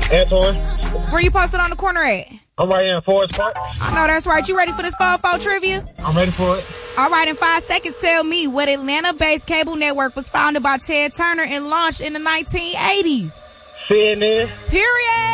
Antoine. Where you posted on the corner at? I'm right here in Forest Park. I know that's right. You ready for this 4-4 trivia? I'm ready for it. All right, in 5 seconds, tell me what Atlanta-based cable network was founded by Ted Turner and launched in the 1980s. CNN. Period.